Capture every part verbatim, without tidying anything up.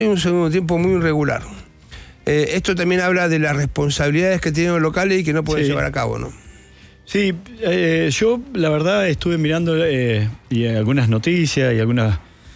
un segundo tiempo muy irregular. Eh, esto también habla de las responsabilidades que tienen los locales y que no pueden sí. llevar a cabo, ¿no? Sí, eh, yo la verdad estuve mirando eh, y algunas noticias y algunas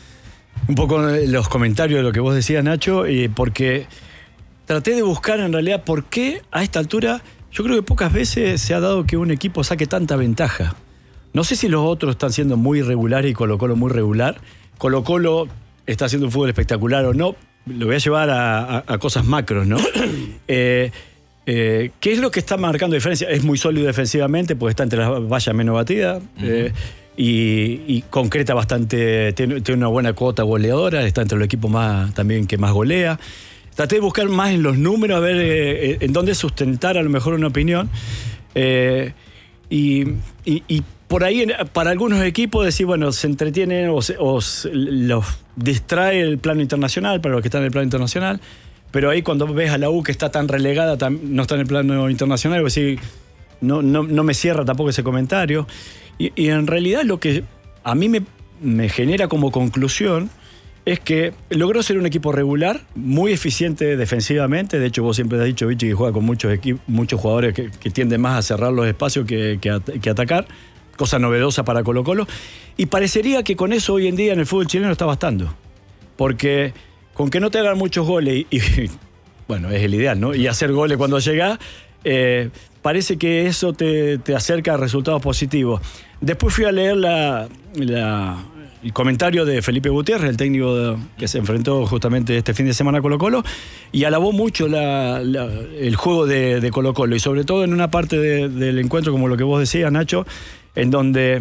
un poco los comentarios de lo que vos decías, Nacho, eh, porque traté de buscar en realidad por qué a esta altura yo creo que pocas veces se ha dado que un equipo saque tanta ventaja. No sé si los otros están siendo muy irregulares y Colo-Colo muy regular. Colo-Colo está haciendo un fútbol espectacular o no. Lo voy a llevar a, a, a cosas macros, ¿no? eh, Eh, ¿Qué es lo que está marcando diferencia? Es muy sólido defensivamente, porque está entre las vallas menos batidas, uh-huh. eh, y, y concreta bastante, tiene, tiene una buena cuota goleadora, está entre los equipos más, también que más golea. Traté de buscar más en los números, a ver eh, en dónde sustentar a lo mejor una opinión. Eh, y, y, y por ahí, para algunos equipos, decir, bueno, se entretienen o, se, o se, los distrae el plano internacional, para los que están en el plano internacional. Pero ahí cuando ves a la U que está tan relegada, tan, no está en el plano internacional, pues sí, no, no, no me cierra tampoco ese comentario. Y, y en realidad lo que a mí me, me genera como conclusión es que logró ser un equipo regular, muy eficiente defensivamente. De hecho, vos siempre has dicho, Vichy, que juega con muchos, equipos, muchos jugadores que, que tienden más a cerrar los espacios que, que, que atacar, cosa novedosa para Colo-Colo. Y parecería que con eso hoy en día en el fútbol chileno está bastando. Porque con que no te hagan muchos goles, y, y bueno, es el ideal, ¿no? Y hacer goles cuando llega, eh, parece que eso te, te acerca a resultados positivos. Después fui a leer la, la, el comentario de Felipe Gutiérrez, el técnico de, que se enfrentó justamente este fin de semana a Colo-Colo, y alabó mucho la, la, el juego de, de Colo-Colo, y sobre todo en una parte de, del encuentro, como lo que vos decías, Nacho, en donde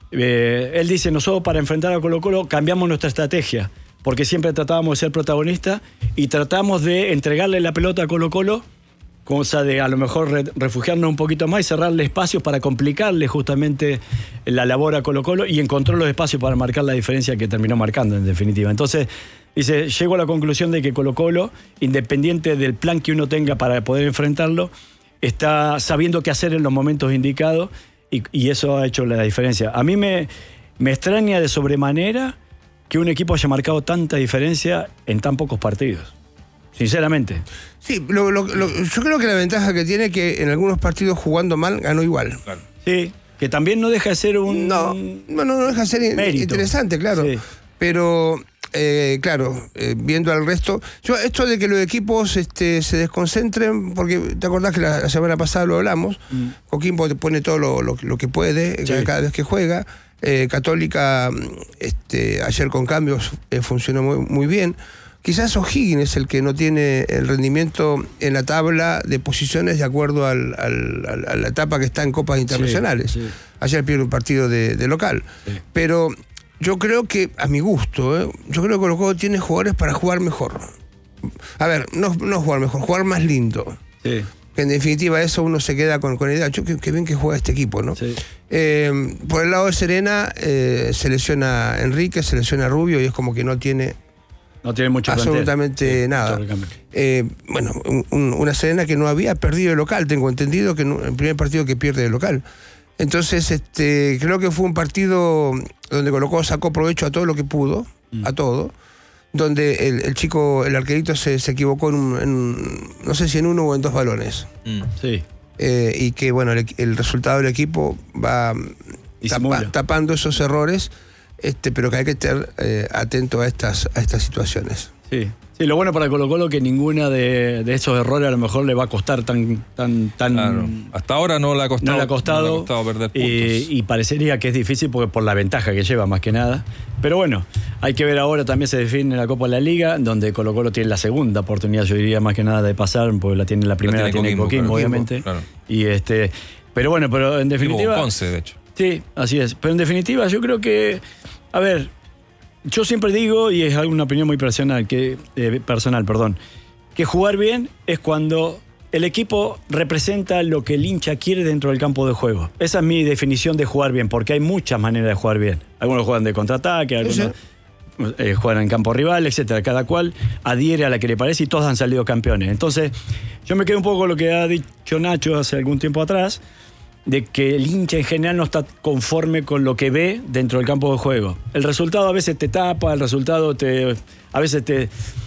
eh, él dice, nosotros para enfrentar a Colo-Colo cambiamos nuestra estrategia, porque siempre tratábamos de ser protagonistas y tratamos de entregarle la pelota a Colo-Colo, cosa de a lo mejor re, refugiarnos un poquito más y cerrarle espacios para complicarle justamente la labor a Colo-Colo, y encontró los espacios para marcar la diferencia que terminó marcando en definitiva. Entonces, dice, llego a la conclusión de que Colo-Colo, independiente del plan que uno tenga para poder enfrentarlo, está sabiendo qué hacer en los momentos indicados, y, y eso ha hecho la diferencia. A mí me, me extraña de sobremanera que un equipo haya marcado tanta diferencia en tan pocos partidos, sinceramente. Sí, lo, lo, lo, yo creo que la ventaja que tiene es que en algunos partidos jugando mal ganó igual. Claro. Sí, que también no deja de ser un... No, no, no deja de ser mérito. Interesante, claro. Sí. Pero, eh, claro, eh, viendo al resto... Yo, esto de que los equipos este, se desconcentren, porque te acordás que la, la semana pasada lo hablamos, mm. Coquimbo te pone todo lo, lo, lo que puede, sí. cada vez que juega. Eh, Católica, este, ayer con cambios eh, funcionó muy, muy bien. Quizás O'Higgins es el que no tiene el rendimiento en la tabla de posiciones de acuerdo al, al, al, a la etapa que está en copas internacionales. Sí, sí. Ayer pierde un partido de, de local. Sí. Pero yo creo que, a mi gusto, ¿eh? yo creo que Colo-Colo tiene jugadores para jugar mejor. A ver, no, no jugar mejor, jugar más lindo. Sí. Que en definitiva eso uno se queda con, con la idea, yo qué, qué bien que juega este equipo, ¿no? Sí. Eh, por el lado de Serena, eh, se lesiona Enrique, se lesiona Rubio, y es como que no tiene, no tiene mucho absolutamente sí, nada. Eh, bueno, un, un, una Serena que no había perdido el local, tengo entendido que no, el primer partido que pierde el local. Entonces, este, creo que fue un partido donde Colo-Colo sacó provecho a todo lo que pudo, mm. a todo. Donde el, el chico, el arquerito se, se equivocó en, un, en no sé si en uno o en dos balones. Mm, sí. Eh, y que, bueno, el, el resultado del equipo va tapa, tapando esos errores, este, pero que hay que estar eh, atento a estas, a estas situaciones. Sí. Sí, lo bueno para Colo-Colo que ninguna de, de esos errores a lo mejor le va a costar tan... tan, tan claro. Hasta ahora no le ha costado, no le ha costado, no le ha costado perder puntos. Y, y parecería que es difícil porque por la ventaja que lleva más que nada. Pero bueno, hay que ver ahora, también se define la Copa de la Liga, donde Colo-Colo tiene la segunda oportunidad, yo diría más que nada de pasar, porque la tiene la primera, la tiene Coquimbo, Coquimbo claro, obviamente. Claro. Y este, pero bueno, pero en definitiva... Ponce, de hecho. Sí, así es. Pero en definitiva yo creo que, a ver... Yo siempre digo, y es una opinión muy personal, que, eh, personal, perdón, que jugar bien es cuando el equipo representa lo que el hincha quiere dentro del campo de juego. Esa es mi definición de jugar bien, porque hay muchas maneras de jugar bien. Algunos juegan de contraataque, algunos eh, juegan en campo rival, etcétera. Cada cual adhiere a la que le parece y todos han salido campeones. Entonces, yo me quedo un poco con lo que ha dicho Nacho hace algún tiempo atrás, de que el hincha en general no está conforme con lo que ve dentro del campo de juego. El resultado a veces te tapa, el resultado te, a veces te,